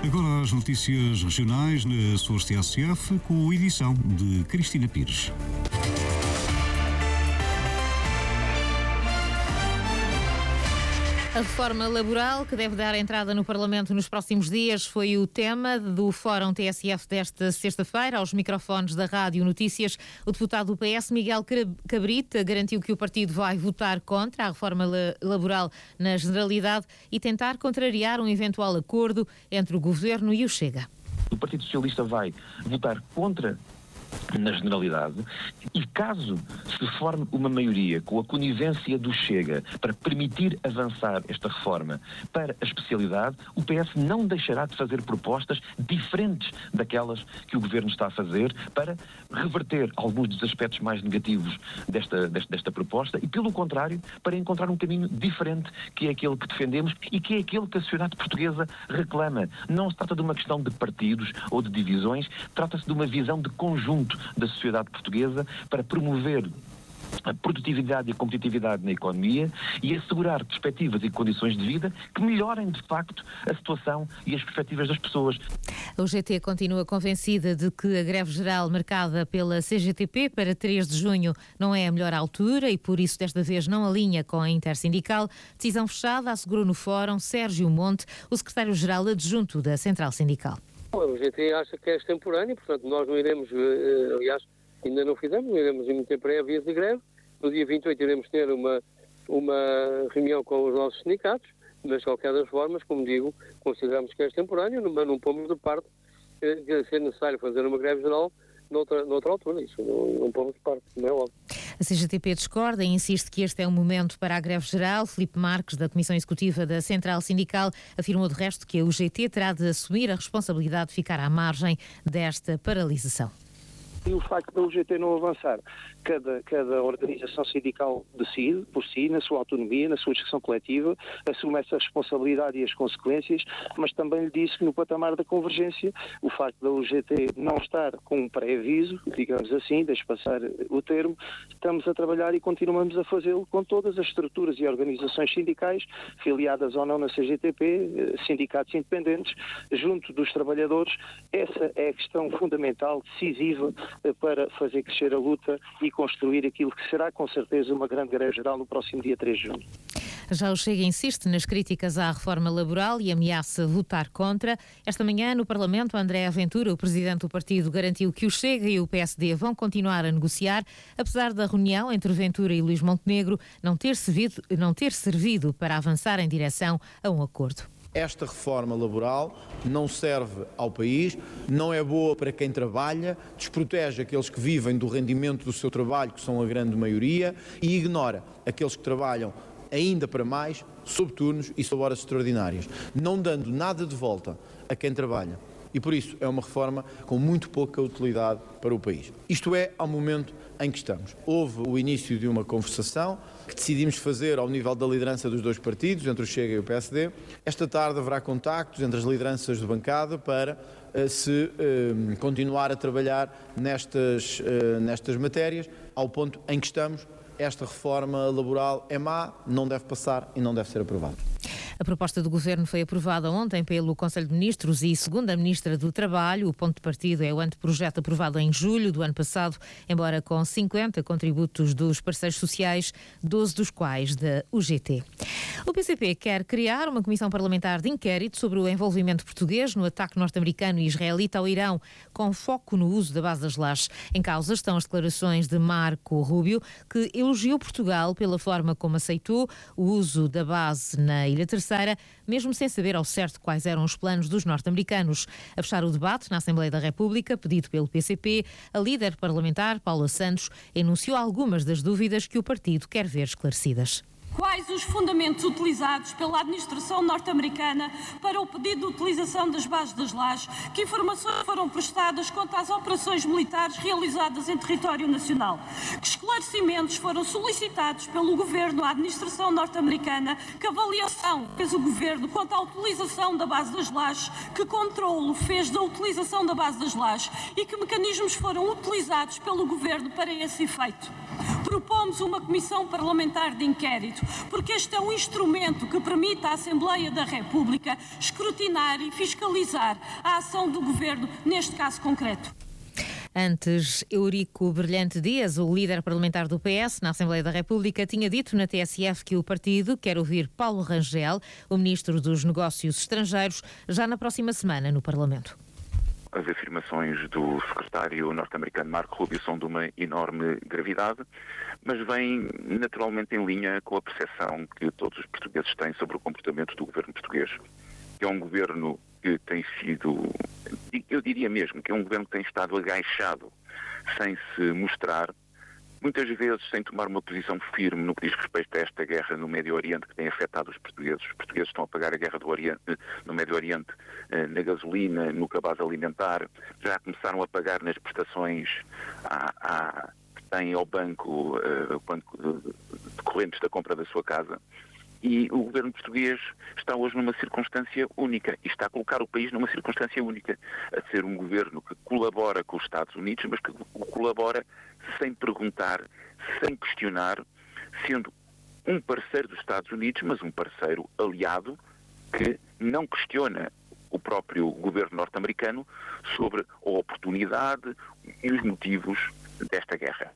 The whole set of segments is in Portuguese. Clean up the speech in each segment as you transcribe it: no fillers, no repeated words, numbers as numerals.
Agora as notícias regionais na Açores TSF, com a edição de Cristina Pires. A reforma laboral, que deve dar entrada no Parlamento nos próximos dias, foi o tema do Fórum TSF desta sexta-feira. Aos microfones da Rádio Notícias, o deputado do PS, Miguel Cabrita, garantiu que o partido vai votar contra a reforma laboral na generalidade e tentar contrariar um eventual acordo entre o Governo e o Chega. O Partido Socialista vai votar contra na generalidade e caso se forme uma maioria com a conivência do Chega para permitir avançar esta reforma para a especialidade, o PS não deixará de fazer propostas diferentes daquelas que o Governo está a fazer para reverter alguns dos aspectos mais negativos desta proposta e, pelo contrário, para encontrar um caminho diferente, que é aquele que defendemos e que é aquele que a sociedade portuguesa reclama. Não se trata de uma questão de partidos ou de divisões, trata-se de uma visão de conjunto da sociedade portuguesa para promover a produtividade e a competitividade na economia e assegurar perspectivas e condições de vida que melhorem, de facto, a situação e as perspectivas das pessoas. A UGT continua convencida de que a greve geral marcada pela CGTP para 3 de junho não é a melhor altura e, por isso, desta vez não alinha com a intersindical. Decisão fechada, assegurou no Fórum Sérgio Monte, o secretário-geral adjunto da Central Sindical. A UGT acha que é extemporâneo, portanto nós não iremos, aliás, ainda não fizemos, não iremos emitir pré-aviso de greve. No dia 28 iremos ter uma reunião com os nossos sindicatos, mas de qualquer das formas, como digo, consideramos que é extemporâneo, mas não pomos de parte de ser necessário fazer uma greve geral noutra altura. Isso não pomos de parte, não é óbvio. A CGTP discorda e insiste que este é o momento para a greve geral. Filipe Marques, da Comissão Executiva da Central Sindical, afirmou de resto que a UGT terá de assumir a responsabilidade de ficar à margem desta paralisação. E o facto da UGT não avançar, cada organização sindical decide por si, na sua autonomia, na sua discussão coletiva, assume essa responsabilidade e as consequências, mas também lhe disse que no patamar da convergência, o facto da UGT não estar com um pré-aviso, digamos assim, deixe passar o termo, estamos a trabalhar e continuamos a fazê-lo com todas as estruturas e organizações sindicais, filiadas ou não na CGTP, sindicatos independentes, junto dos trabalhadores. Essa é a questão fundamental, decisiva, para fazer crescer a luta e construir aquilo que será com certeza uma grande greve geral no próximo dia 3 de junho. Já o Chega insiste nas críticas à reforma laboral e ameaça votar contra. Esta manhã, no Parlamento, André Ventura, o presidente do partido, garantiu que o Chega e o PSD vão continuar a negociar, apesar da reunião entre Ventura e Luís Montenegro não ter servido para avançar em direção a um acordo. Esta reforma laboral não serve ao país, não é boa para quem trabalha, desprotege aqueles que vivem do rendimento do seu trabalho, que são a grande maioria, e ignora aqueles que trabalham ainda para mais, sob turnos e sob horas extraordinárias, não dando nada de volta a quem trabalha. E por isso é uma reforma com muito pouca utilidade para o país. Isto é, ao momento em que estamos. Houve o início de uma conversação que decidimos fazer ao nível da liderança dos dois partidos, entre o Chega e o PSD. Esta tarde haverá contactos entre as lideranças de bancada para se continuar a trabalhar nestas matérias, ao ponto em que estamos. Esta reforma laboral é má, não deve passar e não deve ser aprovada. A proposta do Governo foi aprovada ontem pelo Conselho de Ministros e, segundo a Ministra do Trabalho, o ponto de partida é o anteprojeto aprovado em julho do ano passado, embora com 50 contributos dos parceiros sociais, 12 dos quais da UGT. O PCP quer criar uma comissão parlamentar de inquérito sobre o envolvimento português no ataque norte-americano e israelita ao Irão, com foco no uso da base das Lajes. Em causa estão as declarações de Marco Rubio, que elogiou Portugal pela forma como aceitou o uso da base na Ilha Terceira, mesmo sem saber ao certo quais eram os planos dos norte-americanos. A fechar o debate na Assembleia da República, pedido pelo PCP, a líder parlamentar, Paula Santos, enunciou algumas das dúvidas que o partido quer ver esclarecidas. Quais os fundamentos utilizados pela administração norte-americana para o pedido de utilização das bases das Lajes? Que informações foram prestadas quanto às operações militares realizadas em território nacional? Que esclarecimentos foram solicitados pelo Governo à administração norte-americana? Que avaliação fez o Governo quanto à utilização da base das Lajes? Que controlo fez da utilização da base das Lajes? E que mecanismos foram utilizados pelo Governo para esse efeito? Propomos uma comissão parlamentar de inquérito, porque este é um instrumento que permite à Assembleia da República escrutinar e fiscalizar a ação do Governo, neste caso concreto. Antes, Eurico Brilhante Dias, o líder parlamentar do PS na Assembleia da República, tinha dito na TSF que o partido quer ouvir Paulo Rangel, o ministro dos Negócios Estrangeiros, já na próxima semana no Parlamento. As afirmações do secretário norte-americano Marco Rubio são de uma enorme gravidade, mas vêm naturalmente em linha com a percepção que todos os portugueses têm sobre o comportamento do governo português. Que é um governo que tem sido, eu diria mesmo, que é um governo que tem estado agachado, sem se mostrar, muitas vezes sem tomar uma posição firme no que diz respeito a esta guerra no Médio Oriente que tem afetado os portugueses. Os portugueses estão a pagar a guerra no Médio Oriente, na gasolina, no cabaz alimentar, já começaram a pagar nas prestações que têm ao banco decorrentes da compra da sua casa. E o governo português está hoje numa circunstância única e está a colocar o país numa circunstância única, a ser um governo que colabora com os Estados Unidos, mas que colabora sem perguntar, sem questionar, sendo um parceiro dos Estados Unidos, mas um parceiro aliado que não questiona o próprio governo norte-americano sobre a oportunidade e os motivos desta guerra.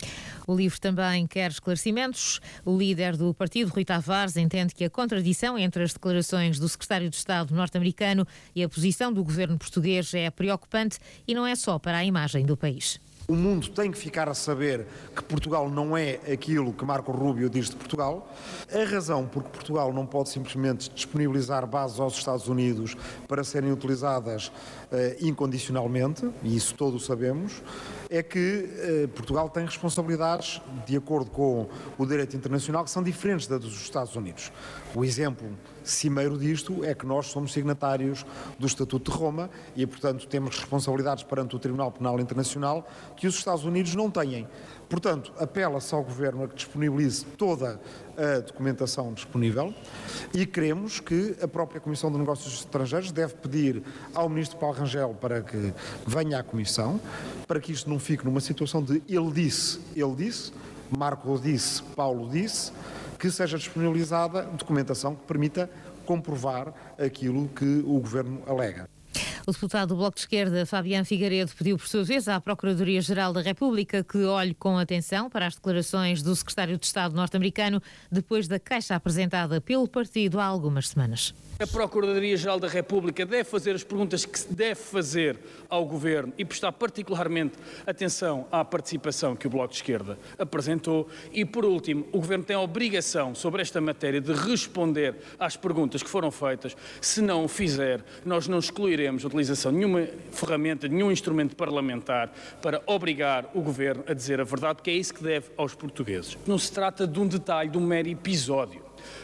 O LIVRE também quer esclarecimentos. O líder do partido, Rui Tavares, entende que a contradição entre as declarações do secretário de Estado norte-americano e a posição do governo português é preocupante e não é só para a imagem do país. O mundo tem que ficar a saber que Portugal não é aquilo que Marco Rubio diz de Portugal. A razão por que Portugal não pode simplesmente disponibilizar bases aos Estados Unidos para serem utilizadas incondicionalmente, e isso todos sabemos, é que Portugal tem responsabilidades, de acordo com o direito internacional, que são diferentes das dos Estados Unidos. O exemplo cimeiro disto é que nós somos signatários do Estatuto de Roma e, portanto, temos responsabilidades perante o Tribunal Penal Internacional que os Estados Unidos não têm. Portanto, apela-se ao Governo a que disponibilize toda a documentação disponível e queremos que a própria Comissão de Negócios Estrangeiros deve pedir ao Ministro Paulo Rangel para que venha à Comissão, para que isto não fique numa situação de ele disse, Marco disse, Paulo disse, que seja disponibilizada documentação que permita comprovar aquilo que o Governo alega. O deputado do Bloco de Esquerda, Fabiano Figueiredo, pediu por sua vez à Procuradoria-Geral da República que olhe com atenção para as declarações do secretário de Estado norte-americano depois da queixa apresentada pelo partido há algumas semanas. A Procuradoria-Geral da República deve fazer as perguntas que se deve fazer ao Governo e prestar particularmente atenção à participação que o Bloco de Esquerda apresentou. E, por último, o Governo tem a obrigação sobre esta matéria de responder às perguntas que foram feitas. Se não o fizer, nós não excluiremos a utilização de nenhuma ferramenta, de nenhum instrumento parlamentar para obrigar o Governo a dizer a verdade, que é isso que deve aos portugueses. Não se trata de um detalhe, de um mero episódio.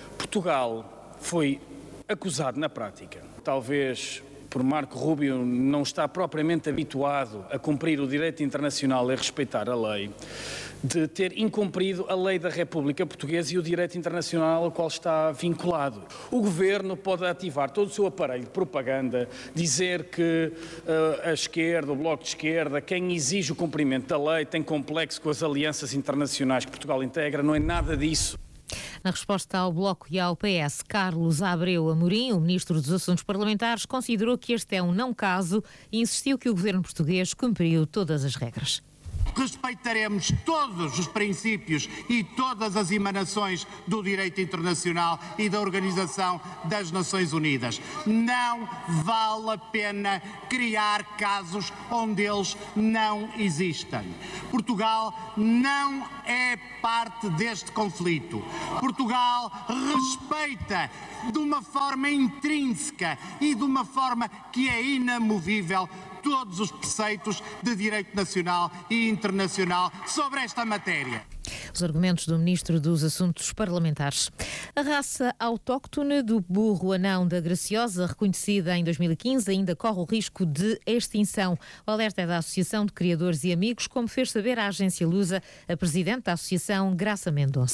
Portugal foi acusado na prática, talvez por Marco Rubio não está propriamente habituado a cumprir o direito internacional e a respeitar a lei, de ter incumprido a lei da República Portuguesa e o direito internacional ao qual está vinculado. O Governo pode ativar todo o seu aparelho de propaganda, dizer que a esquerda, o Bloco de Esquerda, quem exige o cumprimento da lei tem complexo com as alianças internacionais que Portugal integra, não é nada disso. Na resposta ao Bloco e ao PS, Carlos Abreu Amorim, o Ministro dos Assuntos Parlamentares, considerou que este é um não caso e insistiu que o Governo português cumpriu todas as regras. Respeitaremos todos os princípios e todas as emanações do direito internacional e da Organização das Nações Unidas. Não vale a pena criar casos onde eles não existem. Portugal não é parte deste conflito. Portugal respeita de uma forma intrínseca e de uma forma que é inamovível todos os preceitos de direito nacional e internacional sobre esta matéria. Os argumentos do Ministro dos Assuntos Parlamentares. A raça autóctone do burro anão da Graciosa, reconhecida em 2015, ainda corre o risco de extinção. O alerta é da Associação de Criadores e Amigos, como fez saber a agência Lusa a presidente da Associação, Graça Mendonça.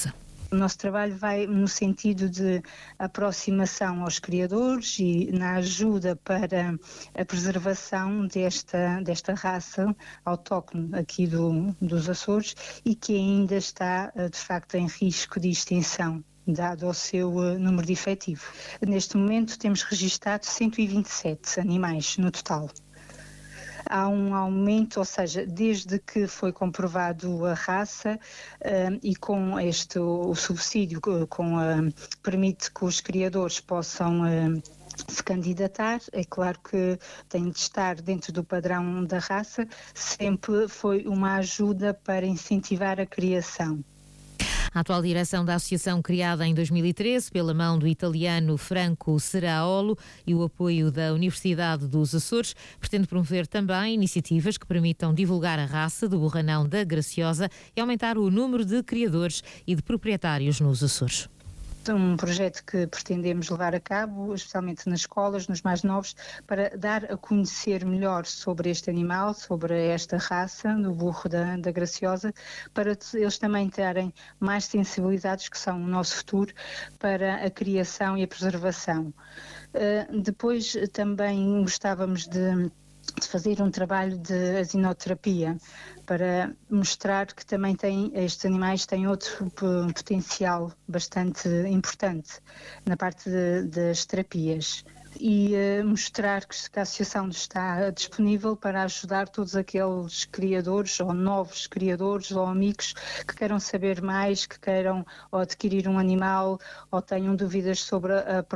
O nosso trabalho vai no sentido de aproximação aos criadores e na ajuda para a preservação desta raça autóctone aqui dos Açores e que ainda está, de facto, em risco de extinção, dado o seu número de efetivo. Neste momento temos registado 127 animais no total. Há um aumento, ou seja, desde que foi comprovado a raça e com o subsídio permite que os criadores possam se candidatar, é claro que tem de estar dentro do padrão da raça, sempre foi uma ajuda para incentivar a criação. A atual direção da associação, criada em 2013 pela mão do italiano Franco Seraolo e o apoio da Universidade dos Açores, pretende promover também iniciativas que permitam divulgar a raça do borranão da Graciosa e aumentar o número de criadores e de proprietários nos Açores. Um projeto que pretendemos levar a cabo, especialmente nas escolas, nos mais novos, para dar a conhecer melhor sobre este animal, sobre esta raça, do burro da Graciosa, para eles também terem mais sensibilidades, que são o nosso futuro, para a criação e a preservação. Depois também gostávamos de fazer um trabalho de asinoterapia para mostrar que também estes animais têm outro potencial bastante importante na parte das terapias e mostrar que a associação está disponível para ajudar todos aqueles criadores ou novos criadores ou amigos que queiram saber mais, que queiram ou adquirir um animal ou tenham dúvidas sobre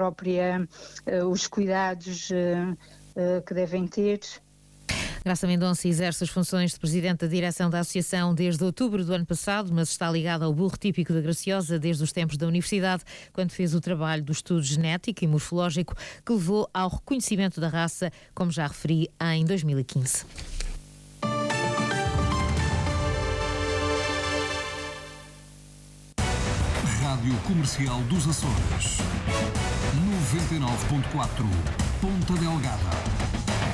os cuidados que devem ter. Graça Mendonça exerce as funções de Presidente da Direção da Associação desde outubro do ano passado, mas está ligada ao burro típico da Graciosa desde os tempos da Universidade, quando fez o trabalho do estudo genético e morfológico que levou ao reconhecimento da raça, como já referi, em 2015. Rádio Comercial dos Açores, 99.4, Ponta Delgada.